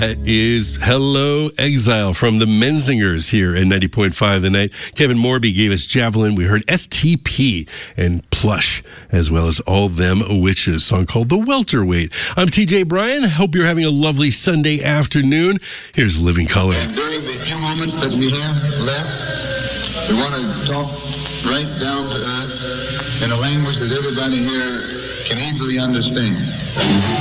That is Hello Exile from the Menzingers here in 90.5 The Night. Kevin Morby gave us Javelin. We heard STP and Plush, as well as All Them Witches, song called The Welterweight. I'm TJ Bryan. Hope you're having a lovely Sunday afternoon. Here's Living Color. And during the few moments that we have left, we want to talk right down to earth in a language that everybody here can easily understand.